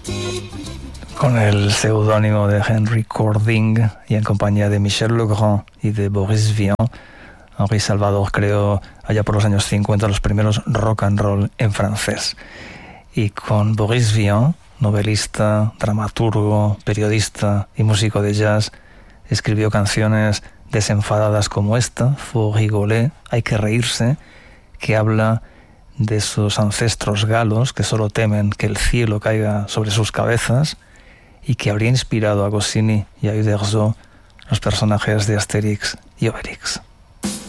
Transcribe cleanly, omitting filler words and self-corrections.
Con el seudónimo de Henry Cording y en compañía de Michel Legrand y de Boris Vian, Henri Salvador creó allá por los años 50 los primeros rock and roll en francés. Y con Boris Vian, novelista, dramaturgo, periodista y músico de jazz, escribió canciones desenfadadas como esta, Faut rigoler, hay que reírse, que habla de sus ancestros galos que solo temen que el cielo caiga sobre sus cabezas, y que habría inspirado a Goscinny y a Uderzo, los personajes de Asterix y Obelix.